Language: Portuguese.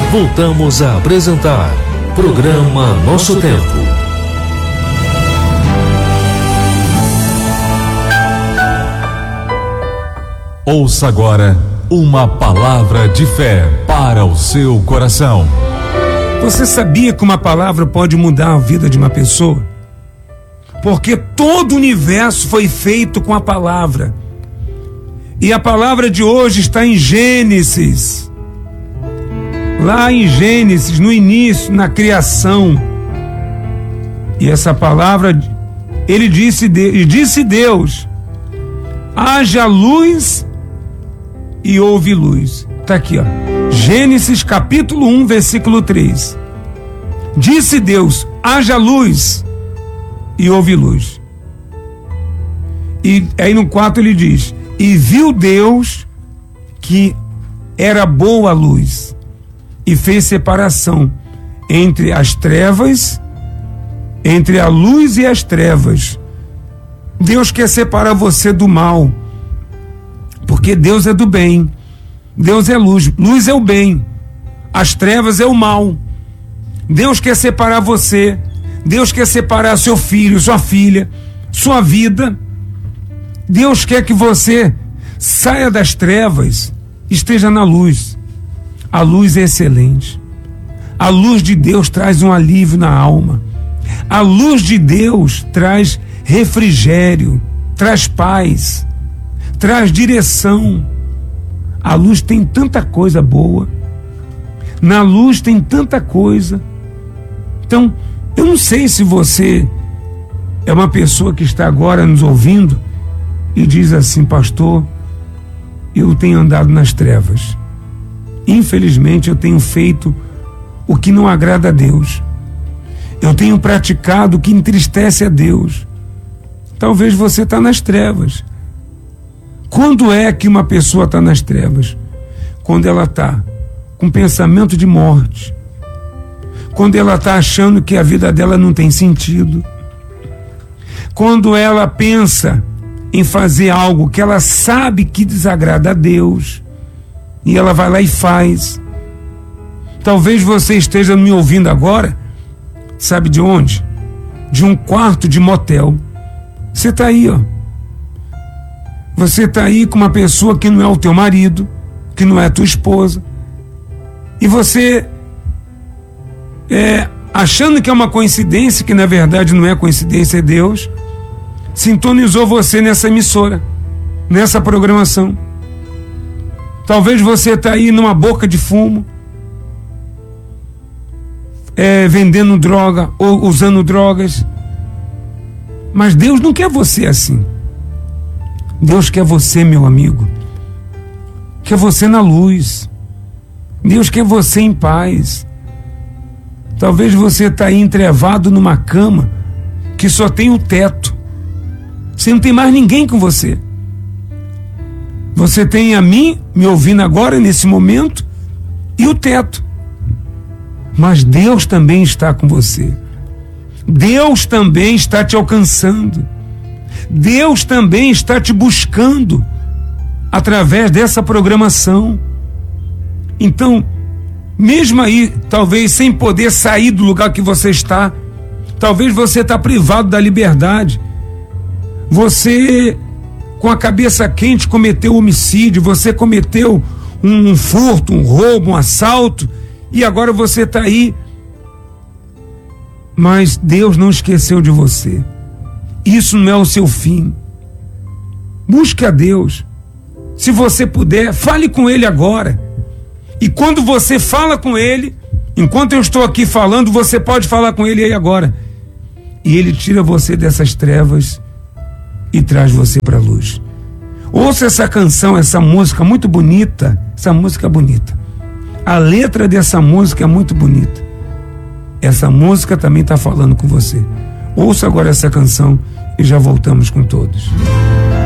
Voltamos a apresentar Programa Nosso Tempo. Ouça agora uma palavra de fé para o seu coração. Você sabia que uma palavra pode mudar a vida de uma pessoa? Porque todo o universo foi feito com a palavra. E a palavra de hoje está em Gênesis. Lá em Gênesis, no início, na criação. E essa palavra, disse Deus: haja luz e houve luz. Está aqui, ó. Gênesis capítulo 1, versículo 3. Disse Deus: haja luz e houve luz. E aí no 4 ele diz: e viu Deus que era boa a luz, e fez separação entre as trevas, entre a luz e as trevas. Deus quer separar você do mal, porque Deus é do bem. Deus é luz, luz é o bem, as trevas é o mal. Deus quer separar você, Deus quer separar seu filho, sua filha, sua vida. Deus quer que você saia das trevas, esteja na luz. A luz é excelente. A luz de Deus traz um alívio na alma. A luz de Deus traz refrigério, traz paz, traz direção. A luz tem tanta coisa boa. Na luz tem tanta coisa. Então, eu não sei se você é uma pessoa que está agora nos ouvindo e diz assim: pastor, eu tenho andado nas trevas. Infelizmente, eu tenho feito o que não agrada a Deus. Eu tenho praticado o que entristece a Deus. Talvez você está nas trevas. Quando é que uma pessoa está nas trevas? Quando ela está com pensamento de morte. Quando ela está achando que a vida dela não tem sentido. Quando ela pensa em fazer algo que ela sabe que desagrada a Deus, e ela vai lá e faz. Talvez você esteja me ouvindo agora, sabe de onde? De um quarto de motel. Você está aí, ó. Você está aí com uma pessoa que não é o teu marido, que não é a tua esposa, e você achando que é uma coincidência, que na verdade não é coincidência, é Deus, sintonizou você nessa emissora, nessa programação. Talvez você está aí numa boca de fumo, vendendo droga ou usando drogas, mas Deus não quer você assim. Deus quer você, meu amigo, quer você na luz. Deus quer você em paz. Talvez você está aí entrevado numa cama que só tem o teto. Você não tem mais ninguém com você. Você tem a mim me ouvindo agora, nesse momento, e o teto. Mas Deus também está com você. Deus também está te alcançando. Deus também está te buscando através dessa programação. Então, mesmo aí, talvez sem poder sair do lugar que você está, talvez você está privado da liberdade. Você, com a cabeça quente, cometeu homicídio, você cometeu um furto, um roubo, um assalto, e agora você está aí. Mas Deus não esqueceu de você. Isso não é o seu fim. Busque a Deus. Se você puder, fale com Ele agora. E quando você fala com Ele, enquanto eu estou aqui falando, você pode falar com Ele aí agora. E Ele tira você dessas trevas e traz você para a luz. Ouça essa canção, essa música muito bonita. Essa música é bonita. A letra dessa música é muito bonita. Essa música também está falando com você. Ouça agora essa canção e já voltamos com todos.